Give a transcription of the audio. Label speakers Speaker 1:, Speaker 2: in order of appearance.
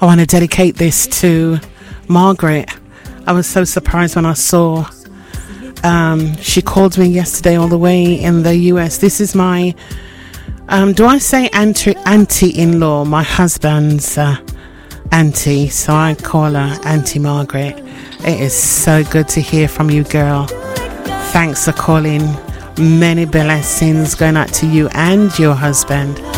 Speaker 1: I want to dedicate this to Margaret. I was so surprised when I saw she called me yesterday all the way in the US. This is my do I say auntie-in-law, my husband's auntie, so I call her Auntie Margaret. It is so good to hear from you, girl. Thanks for calling. Many blessings going out to you and your husband.